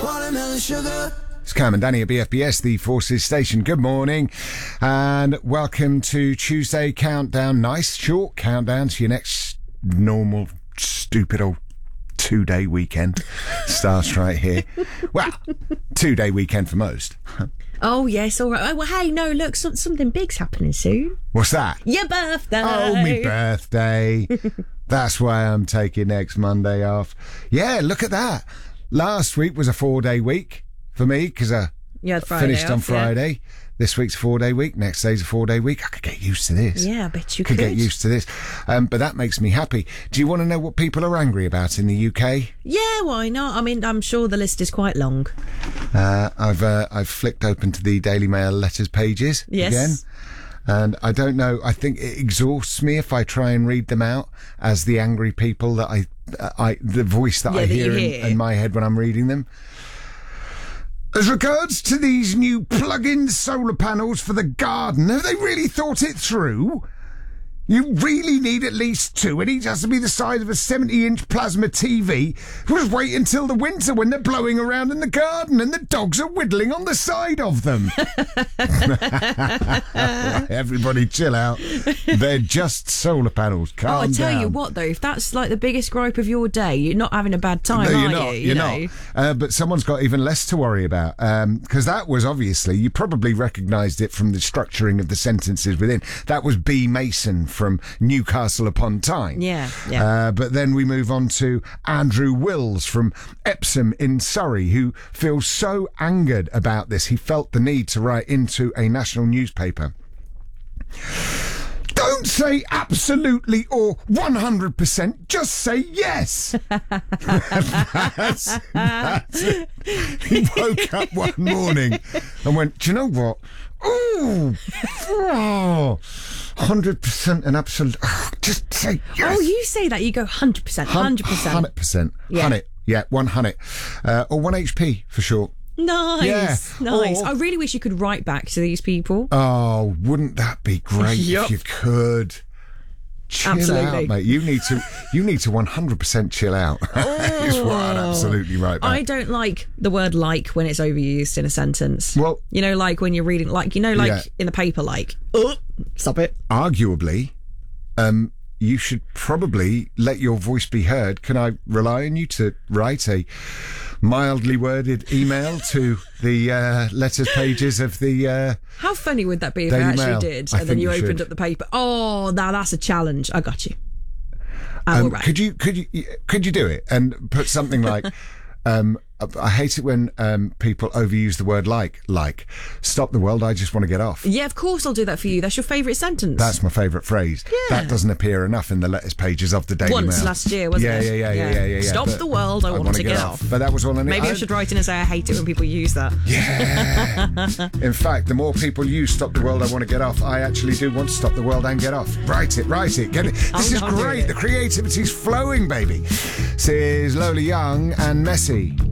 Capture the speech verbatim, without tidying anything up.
watermelon sugar. It's Cam and Danny at B F B S, the Forces Station. Good morning and welcome to Tuesday Countdown. Nice short countdown to your next normal, stupid old two-day weekend. Starts right here. Well, two-day weekend for most. Oh, yes, all right. Oh, well, hey, no, look, some, something big's happening soon. What's that? Your birthday. Oh, me birthday. That's why I'm taking next Monday off. Yeah, look at that. Last week was a four-day week for me because I yeah, finished off, on Friday. Yeah. This week's a four-day week. Next day's a four-day week. I could get used to this. Yeah, I bet you could. Could get used to this. Um, but that makes me happy. Do you want to know what people are angry about in the U K? Yeah, why not? I mean, I'm sure the list is quite long. Uh, I've uh, I've flicked open to the Daily Mail letters pages yes. again. And I don't know, I think it exhausts me if I try and read them out as the angry people that I, I the voice that yeah, I that hear, hear. In, in my head when I'm reading them. As regards to these new plug-in solar panels for the garden, have they really thought it through? You really need at least two, and each has to be the size of a seventy-inch plasma T V. Just wait until the winter when they're blowing around in the garden and the dogs are whittling on the side of them. Everybody chill out. They're just solar panels. Calm oh, I tell down. you what, though, if that's like the biggest gripe of your day, you're not having a bad time, no, you're are not, you? You're you not. know? Uh, but someone's got even less to worry about because um, that was obviously, you probably recognised it from the structuring of the sentences within. That was B. Mason from Newcastle upon Tyne. Yeah, yeah. Uh, but then we move on to Andrew Wills from Epsom in Surrey, who feels so angered about this, he felt the need to write into a national newspaper. Don't say absolutely or one hundred percent, just say yes. that's, that's it. He woke up one morning and went, do you know what? Ooh, oh, one hundred percent and absolute. Oh, just say yes. Oh, you say that. You go one hundred percent, one hundred percent. one hundred percent. Yeah. one hundred. Yeah, one hundred. Uh, or one H P for short. Nice, Yeah. nice. Or- I really wish you could write back to these people. Oh, wouldn't that be great Yup. if you could? Chill Absolutely. out, mate. You need to. You need to one hundred percent chill out. Is what I'd absolutely write back. I don't like the word "like" when it's overused in a sentence. Well, you know, like when you're reading, like you know, like Yeah. in the paper, like oh, stop it. arguably, um, you should probably let your voice be heard. Can I rely on you to write a mildly worded email to the uh, letters pages of the... Uh, How funny would that be if Daily I actually Mail. did, I and then think you you opened should. up the paper? Oh, now that's a challenge. I got you. I will um, write. could you could you could you do it and put something like? Um, I hate it when um, people overuse the word like. Like, stop the world, I just want to get off. Yeah, of course I'll do that for you. That's your favourite sentence. That's my favourite phrase. Yeah. That doesn't appear enough in the letters pages of the Daily Mail. Once last year, wasn't yeah, it? Yeah, yeah, yeah, yeah, yeah. yeah. Stop But the world, I, want wanna to get, off. But that was all I needed. Maybe I should write in and say I hate it when people use that. Yeah. In fact, the more people use "Stop the world, I want to get off," I actually do want to stop the world and get off. Write it, write it, get it. This Oh, is no, do great. it. The creativity's flowing, baby. This is Lola Young and Messi.